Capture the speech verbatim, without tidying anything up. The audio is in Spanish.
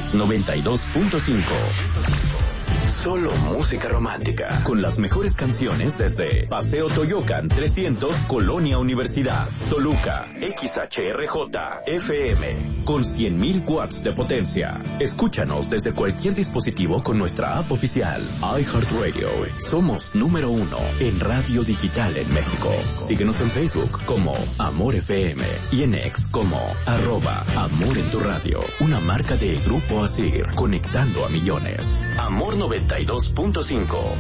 noventa y dos punto cinco. Solo música romántica, con las mejores canciones desde Paseo Toyocan trescientos, Colonia Universidad, Toluca, X H R J F M, con cien mil watts de potencia. Escúchanos desde cualquier dispositivo con nuestra app oficial, iHeartRadio. Somos número uno en radio digital en México. Síguenos en Facebook como Amor F M y en X como arroba Amor en tu Radio, una marca de Grupo Asir, conectando a millones. Amor noventa y dos punto cinco.